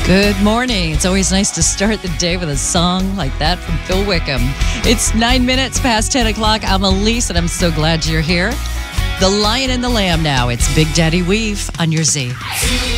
Good morning. It's always nice to start the day with a song like that from Phil Wickham. It's 9 minutes past 10 o'clock. I'm Elise, and I'm so glad you're here. The Lion and the Lamb now. It's Big Daddy Weave on your Z.